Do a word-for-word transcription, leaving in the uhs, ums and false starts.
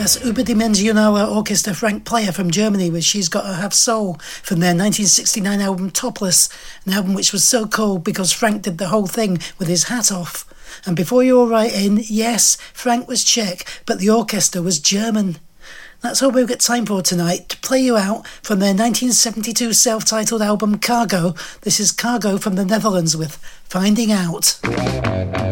Überdimensionale Orchester Frank Player from Germany with She's Gotta Have Soul from their nineteen sixty-nine album Topless, an album which was so cool because Frank did the whole thing with his hat off. And before you all write in, yes, Frank was Czech, but the orchestra was German. That's all we've got time for tonight. To play you out from their nineteen seventy-two self-titled album Cargo, this is Cargo from the Netherlands with Finding Out.